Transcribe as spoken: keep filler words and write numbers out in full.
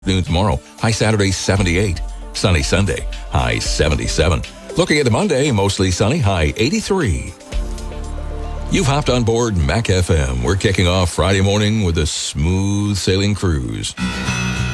Noon tomorrow, high Saturday seventy-eight. Sunny Sunday, high seventy-seven. Looking at the Monday, mostly sunny, high eighty-three. You've hopped on board Mac F M. We're kicking off Friday morning with a smooth sailing cruise.